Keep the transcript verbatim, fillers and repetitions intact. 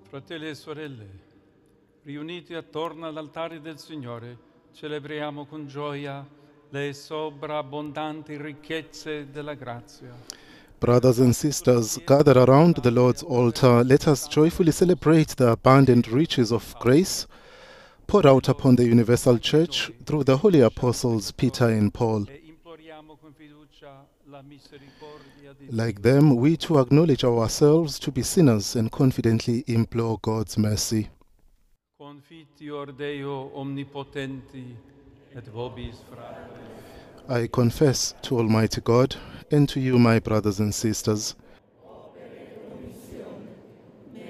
Fratelli e sorelle, riuniti attorno all'altare del Signore, celebriamo con gioia le sovrabbondanti ricchezze della grazia. Brothers and sisters, gathered around the Lord's altar, let us joyfully celebrate the abundant riches of grace poured out upon the universal church through the holy apostles Peter and Paul. E imploriamo con fiducia la misericordia di Like Dio. them, we too acknowledge ourselves to be sinners and confidently implore God's mercy. Confitior Deo omnipotenti et vobis fratres. I confess to Almighty God and to you, my brothers and sisters,